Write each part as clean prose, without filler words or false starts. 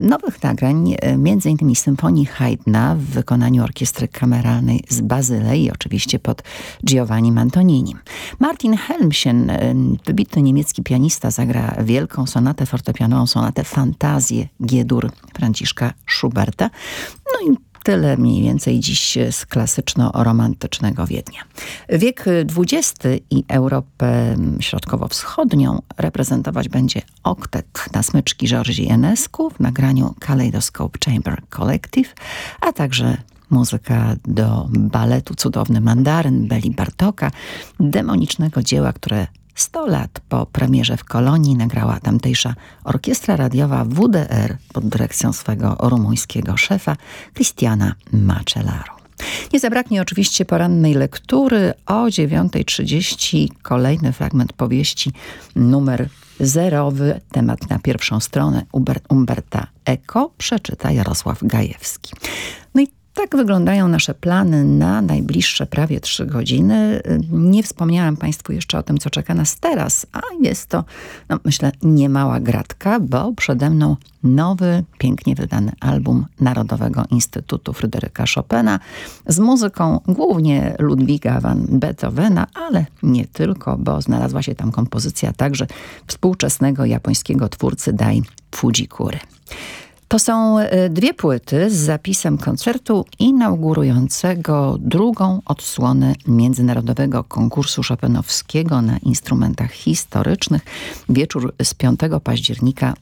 nowych nagrań, m.in. symfonii Haydna w wykonaniu orkiestry kameralnej z Bazylei i oczywiście pod Giovannim Antoninim. Martin Helmchen, wybitny niemiecki pianista, zagra wielką sonatę fortepianową, sonatę Fantazję G-dur Franciszka Schuberta. No i tyle mniej więcej dziś z klasyczno-romantycznego Wiednia. Wiek XX i Europę Środkowo-Wschodnią reprezentować będzie oktet na smyczki Georgi Enescu w nagraniu Kaleidoscope Chamber Collective, a także muzyka do baletu Cudowny Mandaryn Beli Bartoka, demonicznego dzieła, które 100 lat po premierze w Kolonii nagrała tamtejsza orkiestra radiowa WDR pod dyrekcją swego rumuńskiego szefa Cristiana Macellaro. Nie zabraknie oczywiście porannej lektury. O 9:30 kolejny fragment powieści numer 0, temat na pierwszą stronę Umberta Eco, przeczyta Jarosław Gajewski. No i tak wyglądają nasze plany na najbliższe prawie 3 godziny. Nie wspomniałam Państwu jeszcze o tym, co czeka nas teraz, a jest to, myślę, niemała gratka, bo przede mną nowy, pięknie wydany album Narodowego Instytutu Fryderyka Chopina z muzyką głównie Ludwiga van Beethovena, ale nie tylko, bo znalazła się tam kompozycja także współczesnego japońskiego twórcy Dai Fujikury. To są 2 płyty z zapisem koncertu inaugurującego drugą odsłonę Międzynarodowego Konkursu Chopinowskiego na instrumentach historycznych. Wieczór z 5 października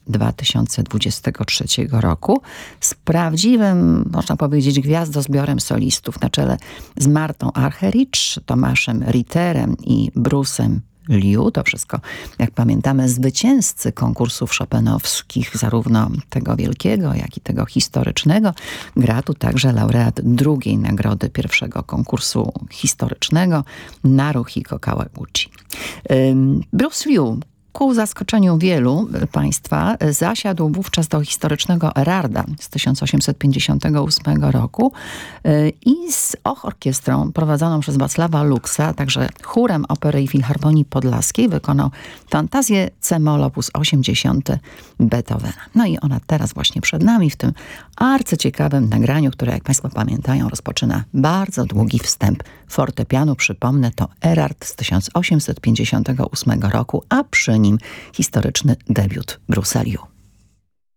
2023 roku z prawdziwym, można powiedzieć, gwiazdozbiorem solistów na czele z Martą Argerich, Tomaszem Ritterem i Bruce'em Liu. To wszystko, jak pamiętamy, zwycięzcy konkursów chopinowskich, zarówno tego wielkiego, jak i tego historycznego. Gra tu także laureat drugiej nagrody pierwszego konkursu historycznego, Naruhiko Kawaguchi. Bruce Liu, ku zaskoczeniu wielu państwa, zasiadł wówczas do historycznego Erarda z 1858 roku i z orkiestrą prowadzoną przez Wacława Luksa, a także chórem Opery i Filharmonii Podlaskiej wykonał Fantazję C-moll op. 80 Beethovena. No i ona teraz właśnie przed nami w tym arcyciekawym nagraniu, które, jak Państwo pamiętają, rozpoczyna bardzo długi wstęp fortepianu. Przypomnę, to Erard z 1858 roku, a przy nim historyczny debiut Bruce'a Liu.